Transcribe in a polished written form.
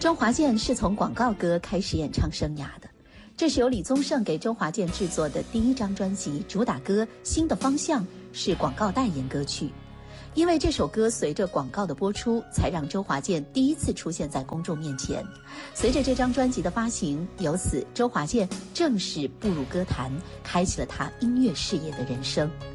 周华健是从广告歌开始演唱生涯的，这是由李宗盛给周华健制作的第一张专辑，主打歌《新的方向》是广告代言歌曲。因为这首歌随着广告的播出，才让周华健第一次出现在公众面前。随着这张专辑的发行，由此周华健正式步入歌坛，开启了他音乐事业的人生。